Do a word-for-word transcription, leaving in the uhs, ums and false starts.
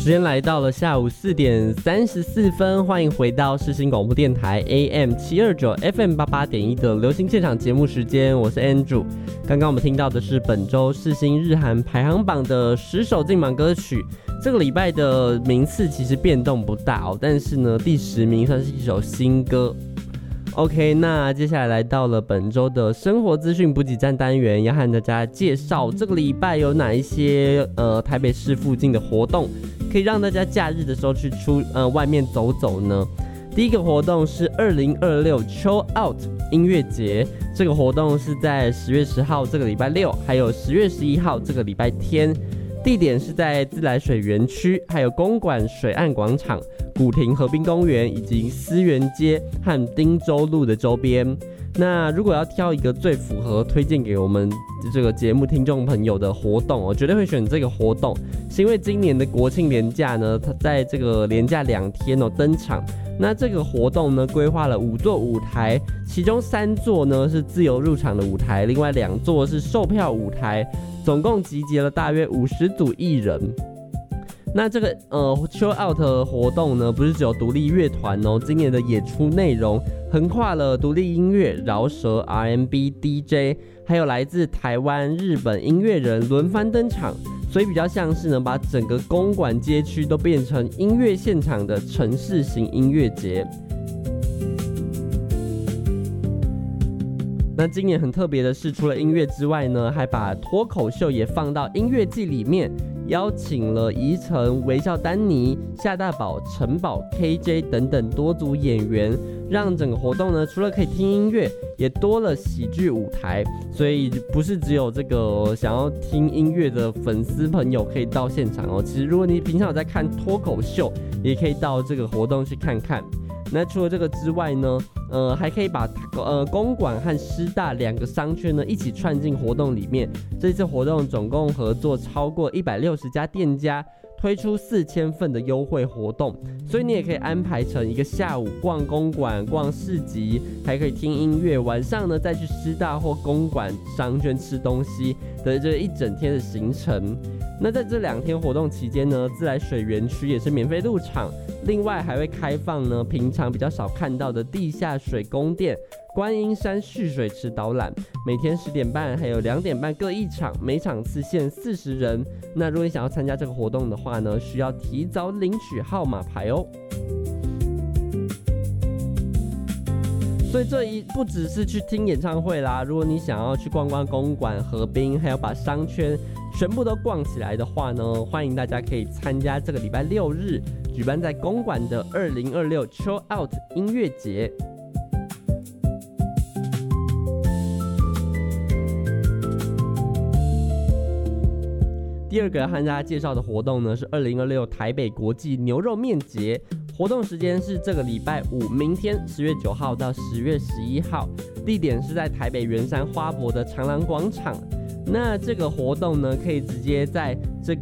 间来到了下午四点三十四分，欢迎回到世新广播电台 A M 七二九 F M 八八点一的流行现场节目时间，我是 Andrew。刚刚我们听到的是本周世新日韩排行榜的十首进榜歌曲。这个礼拜的名次其实变动不大哦，但是呢，第十名算是一首新歌。OK， 那接下来来到了本周的生活资讯补给站单元，要和大家介绍这个礼拜有哪一些呃台北市附近的活动，可以让大家假日的时候去出呃外面走走呢。第一个活动是二零二六 Chill Out 音乐节，这个活动是在十月十号这个礼拜六，还有十月十一号这个礼拜天。地点是在自来水园区，还有公馆水岸广场、古亭河滨公园以及思源街和汀州路的周边。那如果要挑一个最符合推荐给我们这个节目听众朋友的活动，我绝对会选这个活动，是因为今年的国庆连假呢，它在这个连假两天哦登场。那这个活动呢，规划了五座舞台，其中三座呢是自由入场的舞台，另外两座是售票舞台，总共集结了大约五十组艺人。那这个呃 Chill Out 的活动呢，不是只有独立乐团哦，今年的演出内容横跨了独立音乐、饶舌、R and B、D J， 还有来自台湾、日本音乐人轮番登场。所以比较像是呢，把整个公馆街区都变成音乐现场的城市型音乐节。那今年很特别的是，除了音乐之外呢，还把脱口秀也放到音乐季里面，邀请了宜城、微笑丹尼、夏大宝、陈宝、K J 等等多组演员，让整个活动呢，除了可以听音乐，也多了喜剧舞台。所以不是只有这个想要听音乐的粉丝朋友可以到现场哦，其实如果你平常有在看脱口秀，也可以到这个活动去看看。那除了这个之外呢，呃，还可以把呃公馆和师大两个商圈呢一起串进活动里面。这次活动总共合作超过一百六十家店家，推出四千份的优惠活动，所以你也可以安排成一个下午逛公馆、逛市集，还可以听音乐，晚上呢再去师大或公馆商圈吃东西的这一整天的行程。那在这两天活动期间呢，自来水园区也是免费入场，另外还会开放呢平常比较少看到的地下水宫殿、观音山蓄水池导览，每天十点半还有两点半各一场，每场次限四十人。那如果你想要参加这个活动的话呢，需要提早领取号码牌哦。所以这一不只是去听演唱会啦，如果你想要去逛逛公馆、河滨，还有把商圈全部都逛起来的话呢，欢迎大家可以参加这个礼拜六日举办在公馆的二零二六 Chill Out 音乐节。第二个要和大家介绍的活动呢，是二零二六台北国际牛肉面节。活动时间是这个礼拜五，明天十月九号到十月十一号，地点是在台北圆山花博的长廊广场。那这个活动呢，可以直接在这个